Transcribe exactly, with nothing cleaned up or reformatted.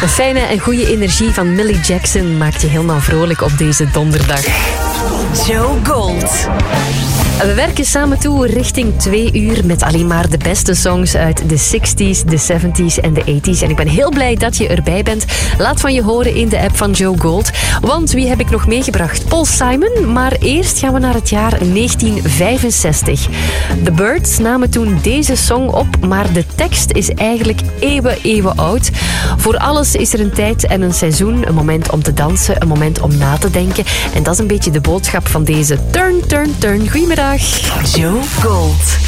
De fijne en goede energie van Millie Jackson maakt je helemaal vrolijk op deze donderdag. Joe Gold. We werken samen toe richting twee uur met alleen maar de beste songs uit de zestig's, de zeventig's en de tachtig's. En ik ben heel blij dat je erbij bent. Laat van je horen in de app van Joe Gold. Want wie heb ik nog meegebracht? Paul Simon, maar eerst gaan we naar het jaar negentien vijfenzestig. The Byrds namen toen deze song op, maar de tekst is eigenlijk eeuwen, eeuwen oud. Voor alles is er een tijd en een seizoen, een moment om te dansen, een moment om na te denken. En dat is een beetje de boodschap van deze Turn, Turn, Turn. Goedemiddag. Joe Gold.